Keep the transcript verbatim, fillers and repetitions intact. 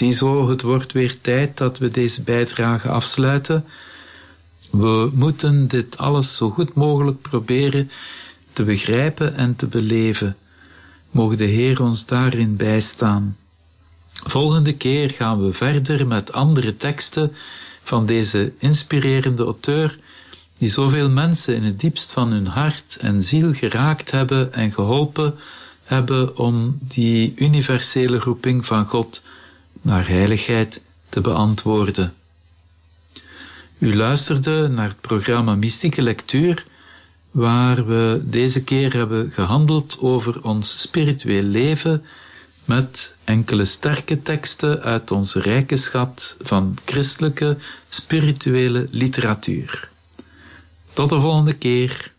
Ziezo, het wordt weer tijd dat we deze bijdrage afsluiten. We moeten dit alles zo goed mogelijk proberen te begrijpen en te beleven. Mogen de Heer ons daarin bijstaan. Volgende keer gaan we verder met andere teksten van deze inspirerende auteur, die zoveel mensen in het diepst van hun hart en ziel geraakt hebben en geholpen hebben om die universele roeping van God naar heiligheid te beantwoorden. U luisterde naar het programma Mystieke Lectuur, waar we deze keer hebben gehandeld over ons spiritueel leven met enkele sterke teksten uit onze rijke schat van christelijke spirituele literatuur. Tot de volgende keer.